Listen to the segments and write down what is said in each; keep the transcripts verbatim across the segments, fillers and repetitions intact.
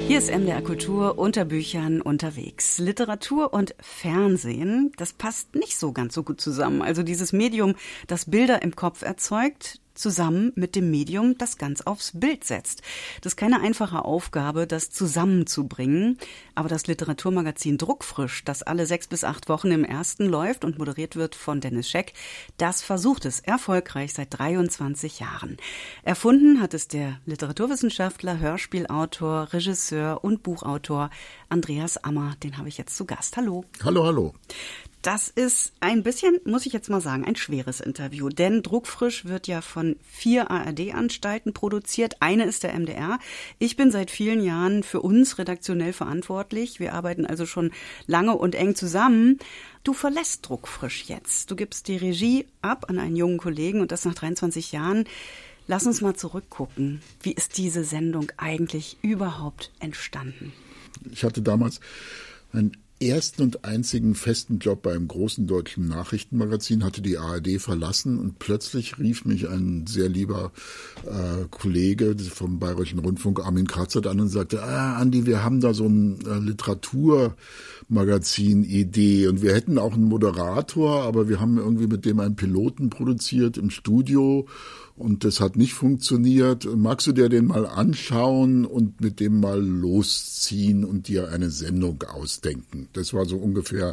Hier ist M D R Kultur unter Büchern unterwegs. Literatur und Fernsehen, das passt nicht so ganz so gut zusammen. Also dieses Medium, das Bilder im Kopf erzeugt, zusammen mit dem Medium, das ganz aufs Bild setzt. Das ist keine einfache Aufgabe, das zusammenzubringen. Aber das Literaturmagazin Druckfrisch, das alle sechs bis acht Wochen im Ersten läuft und moderiert wird von Dennis Scheck, das versucht es erfolgreich seit dreiundzwanzig Jahren. Erfunden hat es der Literaturwissenschaftler, Hörspielautor, Regisseur und Buchautor Andreas Ammer. Den habe ich jetzt zu Gast. Hallo. Hallo, hallo. Das ist ein bisschen, muss ich jetzt mal sagen, ein schweres Interview, denn Druckfrisch wird ja von vier A R D-Anstalten produziert. Eine ist der M D R. Ich bin seit vielen Jahren für uns redaktionell verantwortlich. Wir arbeiten also schon lange und eng zusammen. Du verlässt Druckfrisch jetzt. Du gibst die Regie ab an einen jungen Kollegen und das nach dreiundzwanzig Jahren. Lass uns mal zurückgucken. Wie ist diese Sendung eigentlich überhaupt entstanden? Ich hatte damals ein ersten und einzigen festen Job bei einem großen deutschen Nachrichtenmagazin, hatte die A R D verlassen und plötzlich rief mich ein sehr lieber äh, Kollege vom Bayerischen Rundfunk, Armin Kratzert, an und sagte, ah, Andi, wir haben da so ein äh, Literaturmagazin-Idee und wir hätten auch einen Moderator, aber wir haben irgendwie mit dem einen Piloten produziert im Studio und das hat nicht funktioniert. Magst du dir den mal anschauen und mit dem mal losziehen und dir eine Sendung ausdenken? Das war so ungefähr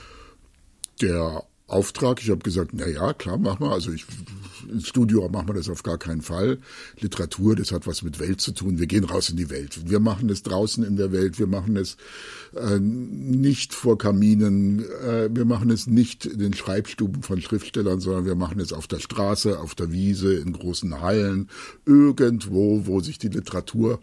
der Auftrag. Ich habe gesagt, na ja, klar, mach mal. Also ich, ins Studio machen wir das auf gar keinen Fall. Literatur, das hat was mit Welt zu tun. Wir gehen raus in die Welt. Wir machen es draußen in der Welt. Wir machen es äh, nicht vor Kaminen. Äh, wir machen es nicht in den Schreibstuben von Schriftstellern, sondern wir machen es auf der Straße, auf der Wiese, in großen Hallen, irgendwo, wo sich die Literatur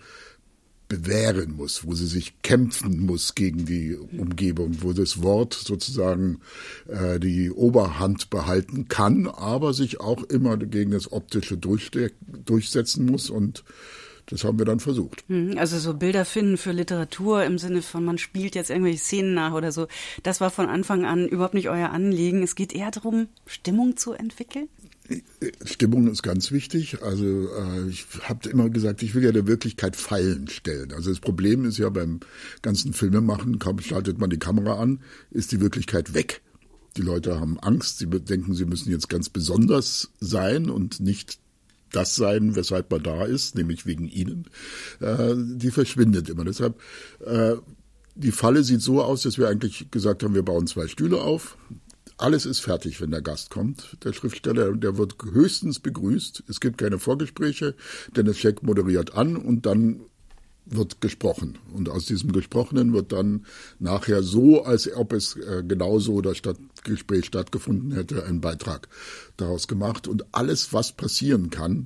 bewähren muss, wo sie sich kämpfen muss gegen die Umgebung, wo das Wort sozusagen äh, die Oberhand behalten kann, aber sich auch immer gegen das Optische durchste- durchsetzen muss und das haben wir dann versucht. Also so Bilder finden für Literatur im Sinne von, man spielt jetzt irgendwelche Szenen nach oder so, das war von Anfang an überhaupt nicht euer Anliegen. Es geht eher darum, Stimmung zu entwickeln? Stimmung ist ganz wichtig. Also äh, ich habe immer gesagt, ich will ja der Wirklichkeit Fallen stellen. Also das Problem ist ja beim ganzen Filmemachen, kaum schaltet man die Kamera an, ist die Wirklichkeit weg. Die Leute haben Angst, sie denken, sie müssen jetzt ganz besonders sein und nicht das sein, weshalb man da ist, nämlich wegen ihnen. Äh, die verschwindet immer. Deshalb, äh, die Falle sieht so aus, dass wir eigentlich gesagt haben, wir bauen zwei Stühle auf. Alles ist fertig, wenn der Gast kommt. Der Schriftsteller, der wird höchstens begrüßt. Es gibt keine Vorgespräche. Dennis Scheck moderiert an und dann wird gesprochen. Und aus diesem Gesprochenen wird dann nachher so, als ob es äh, genauso das Stadt- Gespräch stattgefunden hätte, ein Beitrag daraus gemacht. Und alles, was passieren kann,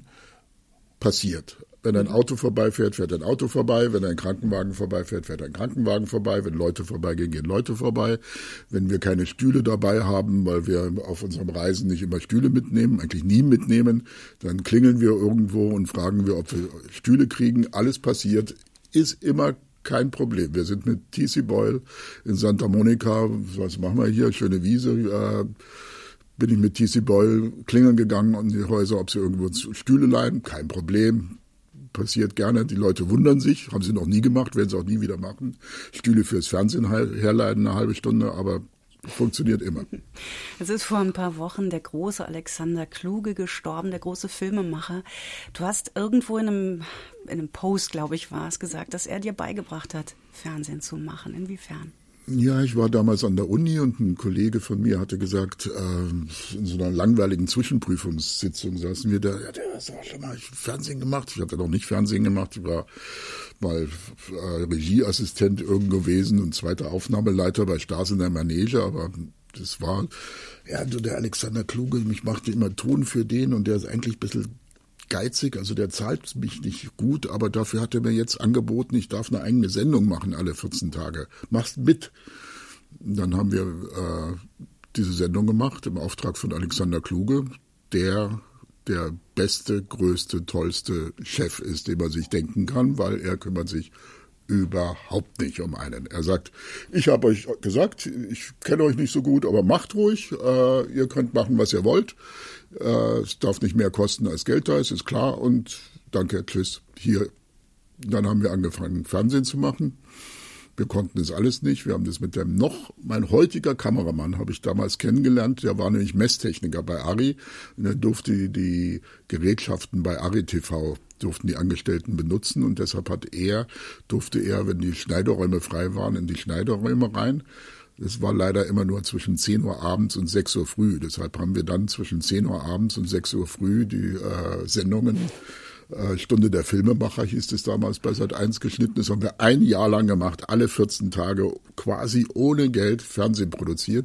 passiert. Wenn ein Auto vorbeifährt, fährt ein Auto vorbei. Wenn ein Krankenwagen vorbeifährt, fährt ein Krankenwagen vorbei. Wenn Leute vorbeigehen, gehen Leute vorbei. Wenn wir keine Stühle dabei haben, weil wir auf unserem Reisen nicht immer Stühle mitnehmen, eigentlich nie mitnehmen, dann klingeln wir irgendwo und fragen wir, ob wir Stühle kriegen. Alles passiert, ist immer kein Problem. Wir sind mit T C Boyle in Santa Monica, was machen wir hier, schöne Wiese, äh, bin ich mit T C Boyle klingeln gegangen an die Häuser, ob sie irgendwo Stühle leihen, kein Problem. Passiert gerne, die Leute wundern sich, haben sie noch nie gemacht, werden sie auch nie wieder machen. Stühle fürs Fernsehen herleiten, eine halbe Stunde, aber funktioniert immer. Es ist vor ein paar Wochen der große Alexander Kluge gestorben, der große Filmemacher. Du hast irgendwo in einem, in einem Post, glaube ich, war es, gesagt, dass er dir beigebracht hat, Fernsehen zu machen. Inwiefern? Ja, ich war damals an der Uni und ein Kollege von mir hatte gesagt, äh, in so einer langweiligen Zwischenprüfungssitzung saßen wir da, ja, der hat schon mal Fernsehen gemacht. Ich hatte noch nicht Fernsehen gemacht, ich war mal äh, Regieassistent irgendwo gewesen und zweiter Aufnahmeleiter bei Stars in der Manege, aber das war, ja, der Alexander Kluge, mich machte immer Ton für den und der ist eigentlich ein bisschen geizig, also der zahlt mich nicht gut, aber dafür hat er mir jetzt angeboten, ich darf eine eigene Sendung machen alle vierzehn Tage. Machst mit. Und dann haben wir äh, diese Sendung gemacht im Auftrag von Alexander Kluge, der der beste, größte, tollste Chef ist, den man sich denken kann, weil er kümmert sich überhaupt nicht um einen. Er sagt, ich habe euch gesagt, ich kenne euch nicht so gut, aber macht ruhig, äh, ihr könnt machen, was ihr wollt. Äh, es darf nicht mehr kosten, als Geld da ist, ist klar. Und danke, tschüss, hier Dann haben wir angefangen, Fernsehen zu machen. Wir konnten das alles nicht. Wir haben das mit dem noch, mein heutiger Kameramann habe ich damals kennengelernt, der war nämlich Messtechniker bei Arri. Und er durfte die, die Gerätschaften bei Arri T V, durften die Angestellten benutzen. Und deshalb hat er, durfte er, wenn die Schneiderräume frei waren, in die Schneiderräume rein. Das war leider immer nur zwischen zehn Uhr abends und sechs Uhr früh. Deshalb haben wir dann zwischen zehn Uhr abends und sechs Uhr früh die äh, Sendungen Stunde der Filmemacher hieß es damals bei Sat eins geschnitten. Das haben wir ein Jahr lang gemacht, alle vierzehn Tage quasi ohne Geld Fernsehen produziert.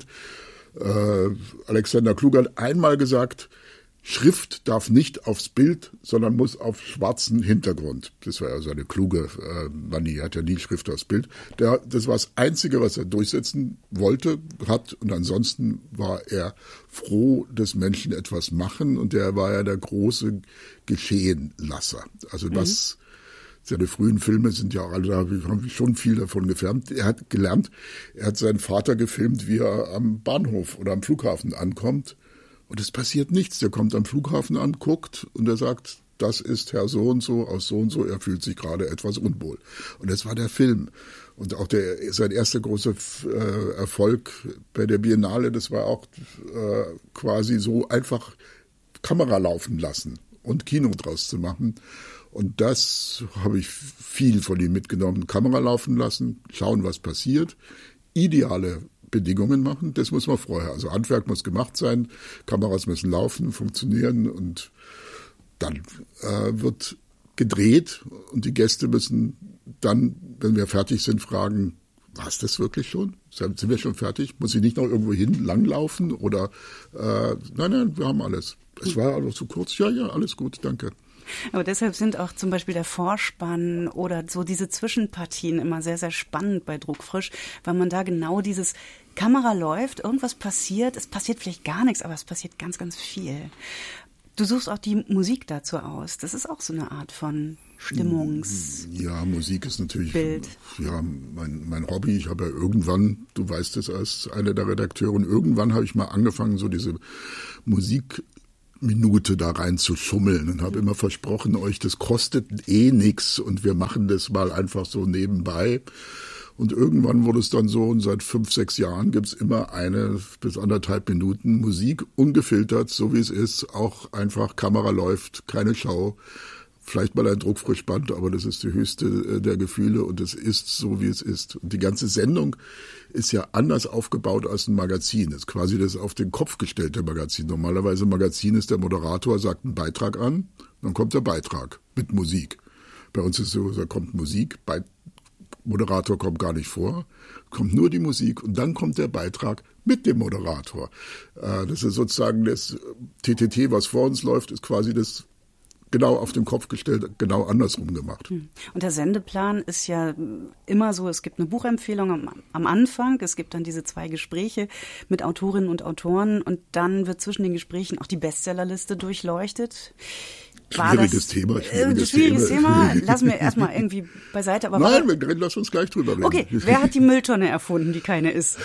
Äh, Alexander Kluge hat einmal gesagt, Schrift darf nicht aufs Bild, sondern muss auf schwarzen Hintergrund. Das war ja so eine kluge äh, Manie, hat ja nie Schrift aufs Bild. Der, das war das Einzige, was er durchsetzen wollte, hat. Und ansonsten war er froh, dass Menschen etwas machen. Und der war ja der große Geschehenlasser. Also das, mhm. seine frühen Filme sind ja auch alle da, wir haben schon viel davon gefilmt. Er hat gelernt, er hat seinen Vater gefilmt, wie er am Bahnhof oder am Flughafen ankommt. Und es passiert nichts. Der kommt am Flughafen an, guckt und er sagt, das ist Herr so und so aus so und so, er fühlt sich gerade etwas unwohl. Und das war der Film. Und auch der, sein erster großer äh, Erfolg bei der Biennale, das war auch äh, quasi so einfach Kamera laufen lassen und Kino draus zu machen. Und das habe ich viel von ihm mitgenommen. Kamera laufen lassen, schauen, was passiert. Ideale Bedingungen machen, das muss man vorher. Also Handwerk muss gemacht sein, Kameras müssen laufen, funktionieren und dann äh, wird gedreht und die Gäste müssen dann, wenn wir fertig sind, fragen, war es das wirklich schon? Sind wir schon fertig? Muss ich nicht noch irgendwo hin langlaufen? Oder äh, nein, nein, wir haben alles. Es war aber zu kurz. Ja, ja, alles gut, danke. Aber deshalb sind auch zum Beispiel der Vorspann oder so diese Zwischenpartien immer sehr, sehr spannend bei Druckfrisch, weil man da genau dieses Kamera läuft, irgendwas passiert, es passiert vielleicht gar nichts, aber es passiert ganz, ganz viel. Du suchst auch die Musik dazu aus. Das ist auch so eine Art von Stimmungs... Ja, Musik ist natürlich Bild. Ja, mein, mein Hobby. Ich habe ja irgendwann, du weißt es als einer der Redakteure, irgendwann habe ich mal angefangen, so diese Musik Minute da rein zu schummeln und habe immer versprochen, euch, das kostet eh nix und wir machen das mal einfach so nebenbei. Und irgendwann wurde es dann so, und seit fünf, sechs Jahren gibt's immer eine bis anderthalb Minuten Musik, ungefiltert, so wie es ist, auch einfach Kamera läuft, keine Schau. Vielleicht mal ein Druckfrischband, aber das ist die höchste der Gefühle und es ist so, wie es ist. Und die ganze Sendung ist ja anders aufgebaut als ein Magazin. Das ist quasi das auf den Kopf gestellte Magazin. Normalerweise ein Magazin ist, der Moderator sagt einen Beitrag an, dann kommt der Beitrag mit Musik. Bei uns ist es so, da kommt Musik, Be- Moderator kommt gar nicht vor, kommt nur die Musik und dann kommt der Beitrag mit dem Moderator. Das ist sozusagen das T T T, was vor uns läuft, ist quasi das genau auf den Kopf gestellt, genau andersrum gemacht. Und der Sendeplan ist ja immer so, es gibt eine Buchempfehlung am, am Anfang, es gibt dann diese zwei Gespräche mit Autorinnen und Autoren und dann wird zwischen den Gesprächen auch die Bestsellerliste durchleuchtet. War schwieriges das, Thema. Schwieriges, schwieriges Thema. Thema. Lassen wir erstmal irgendwie beiseite. Aber Nein, wir reden, lass uns gleich drüber reden. Okay, wer hat die Mülltonne erfunden, die keine ist?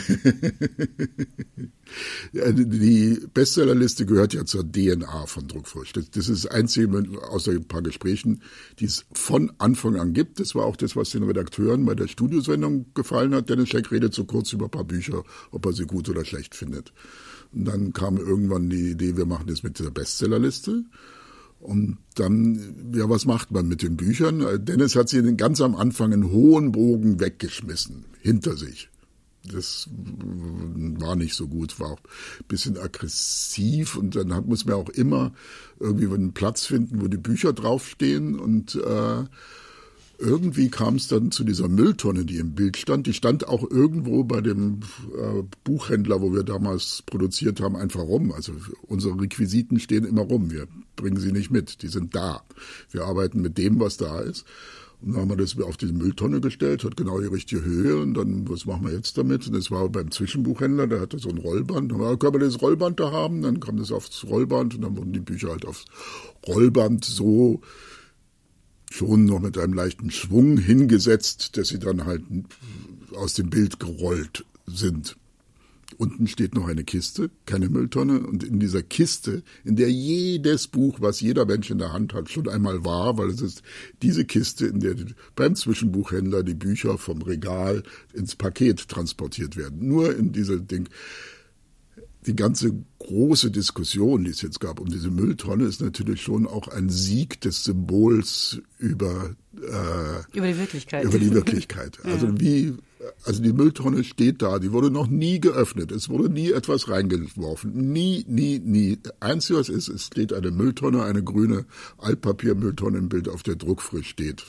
Ja, die Bestsellerliste gehört ja zur D N A von Druckfrisch. Das, das ist das Einzige, außer ein paar Gesprächen, die es von Anfang an gibt. Das war auch das, was den Redakteuren bei der Studiosendung gefallen hat. Dennis Scheck redet so kurz über ein paar Bücher, ob er sie gut oder schlecht findet. Und dann kam irgendwann die Idee, wir machen das mit der Bestsellerliste. Und dann, ja, was macht man mit den Büchern? Dennis hat sie ganz am Anfang einen hohen Bogen weggeschmissen, hinter sich. Das war nicht so gut, war auch ein bisschen aggressiv und dann hat, muss man auch immer irgendwie einen Platz finden, wo die Bücher draufstehen und äh, irgendwie kam es dann zu dieser Mülltonne, die im Bild stand. Die stand auch irgendwo bei dem äh, Buchhändler, wo wir damals produziert haben, einfach rum. Also unsere Requisiten stehen immer rum. Wir bringen sie nicht mit. Die sind da. Wir arbeiten mit dem, was da ist. Und dann haben wir das auf diese Mülltonne gestellt, hat genau die richtige Höhe. Und dann, was machen wir jetzt damit? Und das war beim Zwischenbuchhändler, der hatte so ein Rollband. Dann haben wir, können wir das Rollband da haben? Dann kam das aufs Rollband und dann wurden die Bücher halt aufs Rollband so schon noch mit einem leichten Schwung hingesetzt, dass sie dann halt aus dem Bild gerollt sind. Unten steht noch eine Kiste, keine Mülltonne. Und in dieser Kiste, in der jedes Buch, was jeder Mensch in der Hand hat, schon einmal war, weil es ist diese Kiste, in der beim Zwischenbuchhändler die Bücher vom Regal ins Paket transportiert werden. Nur in diese Ding. Die ganze große Diskussion, die es jetzt gab um diese Mülltonne, ist natürlich schon auch ein Sieg des Symbols über äh, über die Wirklichkeit. Über die Wirklichkeit. Ja. Also wie, also die Mülltonne steht da, die wurde noch nie geöffnet, es wurde nie etwas reingeworfen, nie, nie, nie. Einzig was ist, es steht eine Mülltonne, eine grüne Altpapier-Mülltonne im Bild, auf der druckfrisch steht.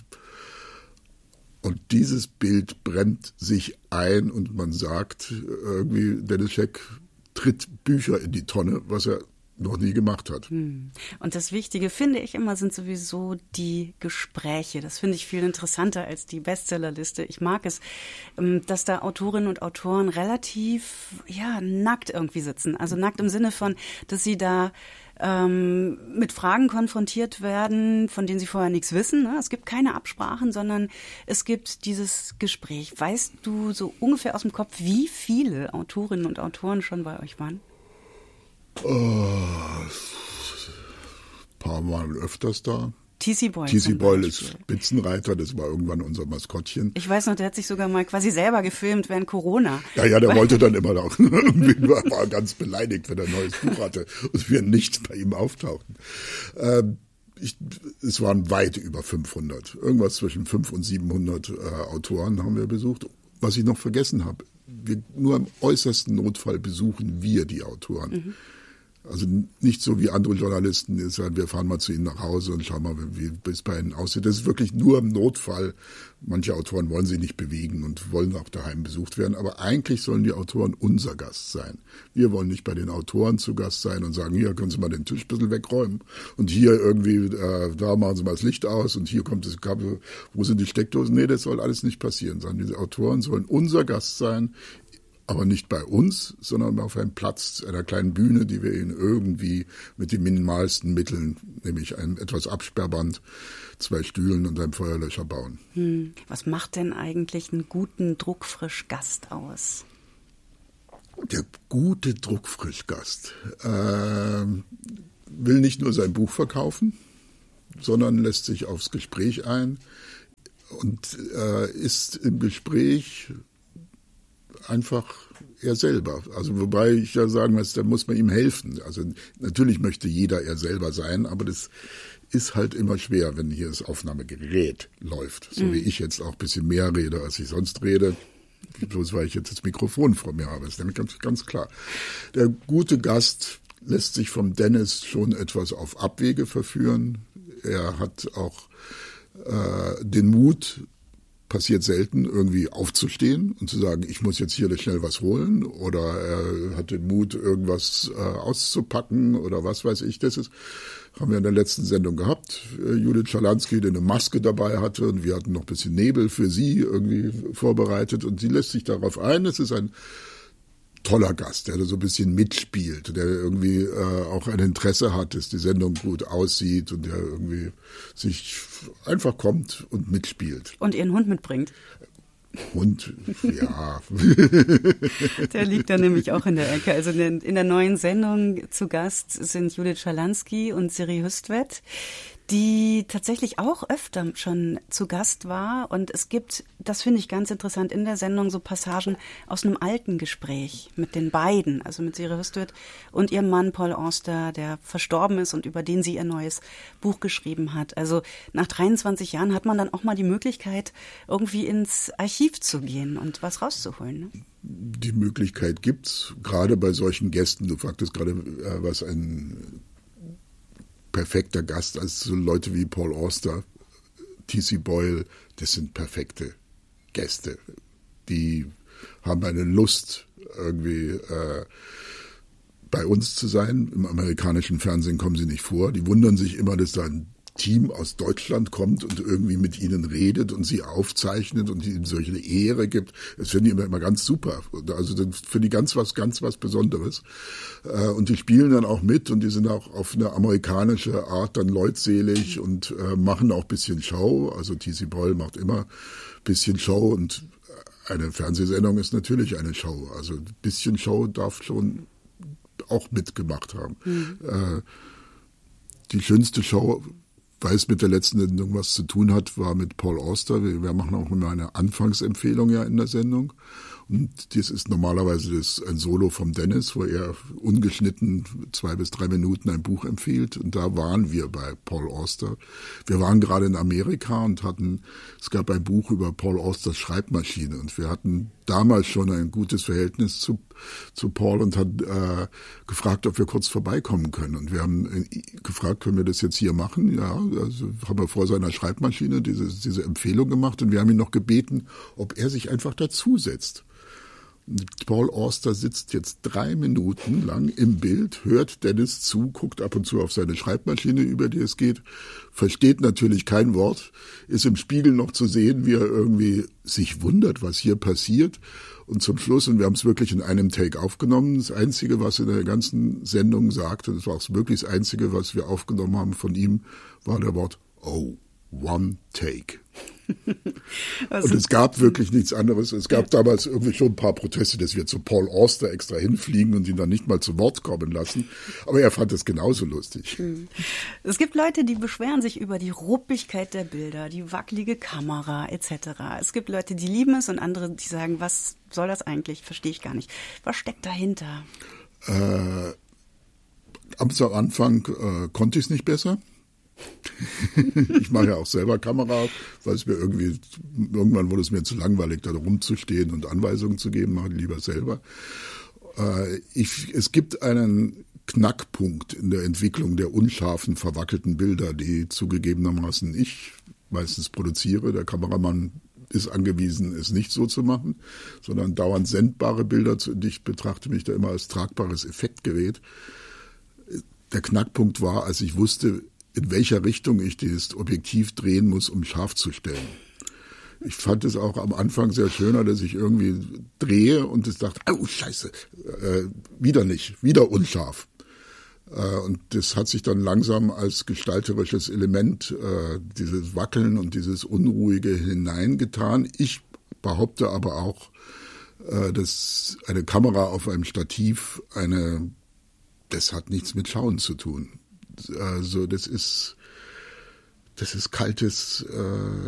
Und dieses Bild brennt sich ein und man sagt irgendwie, Dennis Scheck tritt Bücher in die Tonne, was er noch nie gemacht hat. Und das Wichtige, finde ich immer, sind sowieso die Gespräche. Das finde ich viel interessanter als die Bestsellerliste. Ich mag es, dass da Autorinnen und Autoren relativ, ja, nackt irgendwie sitzen. Also nackt im Sinne von, dass sie da ähm, mit Fragen konfrontiert werden, von denen sie vorher nichts wissen. Ne? Es gibt keine Absprachen, sondern es gibt dieses Gespräch. Weißt du so ungefähr aus dem Kopf, wie viele Autorinnen und Autoren schon bei euch waren? Oh, ein paar Mal öfters da. T C. Boyle. T C. Boyle ist Spitzenreiter, das war irgendwann unser Maskottchen. Ich weiß noch, der hat sich sogar mal quasi selber gefilmt während Corona. Ja, ja, der wollte dann immer auch, irgendwie war ganz beleidigt, wenn er ein neues Buch hatte und wir nicht bei ihm auftauchten. Ähm, ich, es waren weit über fünfhundert. Irgendwas zwischen fünfhundert und siebenhundert äh, Autoren haben wir besucht. Was ich noch vergessen habe, wir, nur im äußersten Notfall besuchen wir die Autoren. Mhm. Also nicht so wie andere Journalisten, wir fahren mal zu ihnen nach Hause und schauen mal, wie es bei ihnen aussieht. Das ist wirklich nur im Notfall. Manche Autoren wollen sich nicht bewegen und wollen auch daheim besucht werden. Aber eigentlich sollen die Autoren unser Gast sein. Wir wollen nicht bei den Autoren zu Gast sein und sagen, hier können Sie mal den Tisch ein bisschen wegräumen. Und hier irgendwie, äh, da machen Sie mal das Licht aus und hier kommt das Kabel, wo sind die Steckdosen? Nee, das soll alles nicht passieren. Sondern diese Autoren sollen unser Gast sein. Aber nicht bei uns, sondern auf einem Platz, einer kleinen Bühne, die wir ihnen irgendwie mit den minimalsten Mitteln, nämlich einem etwas Absperrband, zwei Stühlen und einem Feuerlöscher bauen. Hm. Was macht denn eigentlich einen guten Druckfrischgast aus? Der gute Druckfrischgast äh, will nicht nur sein Buch verkaufen, sondern lässt sich aufs Gespräch ein und äh, ist im Gespräch einfach er selber. Also wobei ich ja sagen muss, da muss man ihm helfen. Also natürlich möchte jeder er selber sein, aber das ist halt immer schwer, wenn hier das Aufnahmegerät läuft. So mhm. wie ich jetzt auch ein bisschen mehr rede, als ich sonst rede. Bloß weil ich jetzt das Mikrofon vor mir habe. Das ist nämlich ganz, ganz klar. Der gute Gast lässt sich vom Dennis schon etwas auf Abwege verführen. Er hat auch äh, den Mut, passiert selten, irgendwie aufzustehen und zu sagen, ich muss jetzt hier schnell was holen, oder er hat den Mut, irgendwas äh, auszupacken oder was weiß ich. Das ist, haben wir in der letzten Sendung gehabt. Äh, Judith Schalansky, die eine Maske dabei hatte, und wir hatten noch ein bisschen Nebel für sie irgendwie vorbereitet, und sie lässt sich darauf ein. Es ist ein toller Gast, der da so ein bisschen mitspielt, der irgendwie äh, auch ein Interesse hat, dass die Sendung gut aussieht, und der irgendwie sich einfach kommt und mitspielt. Und ihren Hund mitbringt. Hund, ja. Der liegt da nämlich auch in der Ecke. Also in der, in der neuen Sendung zu Gast sind Judith Schalansky und Siri Hüstvedt, die tatsächlich auch öfter schon zu Gast war. Und es gibt, das finde ich ganz interessant, in der Sendung so Passagen aus einem alten Gespräch mit den beiden, also mit Siri Hüstvedt und ihrem Mann Paul Auster, der verstorben ist und über den sie ihr neues Buch geschrieben hat. Also nach dreiundzwanzig Jahren hat man dann auch mal die Möglichkeit, irgendwie ins Archiv zu gehen und was rauszuholen. Ne? Die Möglichkeit gibt's, gerade bei solchen Gästen. Du fragtest gerade, äh, was ein perfekter Gast, also so Leute wie Paul Auster, T C. Boyle, das sind perfekte Gäste. Die haben eine Lust, irgendwie äh, bei uns zu sein. Im amerikanischen Fernsehen kommen sie nicht vor. Die wundern sich immer, dass da ein Team aus Deutschland kommt und irgendwie mit ihnen redet und sie aufzeichnet und ihnen solche Ehre gibt. Das finde ich immer, immer ganz super. Also das finde ich ganz was, ganz was Besonderes. Und die spielen dann auch mit, und die sind auch auf eine amerikanische Art dann leutselig und machen auch ein bisschen Show. Also T C. Boyle macht immer ein bisschen Show und eine Fernsehsendung ist natürlich eine Show. Also ein bisschen Show darf schon auch mitgemacht haben. Mhm. Äh, die schönste Show, weil es mit der letzten Sendung was zu tun hat, war mit Paul Auster. Wir, wir machen auch immer eine Anfangsempfehlung ja in der Sendung. Und das ist normalerweise das, ein Solo vom Dennis, wo er ungeschnitten zwei bis drei Minuten ein Buch empfiehlt. Und da waren wir bei Paul Auster. Wir waren gerade in Amerika und hatten, es gab ein Buch über Paul Austers Schreibmaschine. Und wir hatten damals schon ein gutes Verhältnis zu, zu Paul und hat äh, gefragt, ob wir kurz vorbeikommen können. Und wir haben äh, gefragt, können wir das jetzt hier machen? Ja, also haben wir vor seiner Schreibmaschine diese, diese Empfehlung gemacht. Und wir haben ihn noch gebeten, ob er sich einfach dazusetzt. Paul Auster sitzt jetzt drei Minuten lang im Bild, hört Dennis zu, guckt ab und zu auf seine Schreibmaschine, über die es geht, versteht natürlich kein Wort, ist im Spiegel noch zu sehen, wie er irgendwie sich wundert, was hier passiert. Und zum Schluss, und wir haben es wirklich in einem Take aufgenommen, das Einzige, was er in der ganzen Sendung sagt, und das war auch wirklich das Einzige, was wir aufgenommen haben von ihm, war der Wort "Oh, one take". Also, und es gab wirklich nichts anderes. Es gab ja. damals irgendwie schon ein paar Proteste, dass wir zu Paul Auster extra hinfliegen und ihn dann nicht mal zu Wort kommen lassen. Aber er fand es genauso lustig. Es gibt Leute, die beschweren sich über die Ruppigkeit der Bilder, die wackelige Kamera et cetera. Es gibt Leute, die lieben es und andere, die sagen, was soll das eigentlich? Verstehe ich gar nicht. Was steckt dahinter? Äh, am Anfang äh, konnte ich es nicht besser. Ich mache ja auch selber Kamera, weil es mir irgendwie, irgendwann wurde es mir zu langweilig, da rumzustehen und Anweisungen zu geben, mache ich lieber selber. Äh, ich, es gibt einen Knackpunkt in der Entwicklung der unscharfen, verwackelten Bilder, die zugegebenermaßen ich meistens produziere. Der Kameramann ist angewiesen, es nicht so zu machen, sondern dauernd sendbare Bilder zu, und ich betrachte mich da immer als tragbares Effektgerät. Der Knackpunkt war, als ich wusste, in welcher Richtung ich dieses Objektiv drehen muss, um scharf zu stellen. Ich fand es auch am Anfang sehr schöner, dass ich irgendwie drehe und es dachte, oh Scheiße, äh, wieder nicht, wieder unscharf. Äh, und das hat sich dann langsam als gestalterisches Element, äh, dieses Wackeln und dieses Unruhige hineingetan. Ich behaupte aber auch, äh, dass eine Kamera auf einem Stativ, eine, das hat nichts mit Schauen zu tun. Also das ist, das ist kaltes, äh,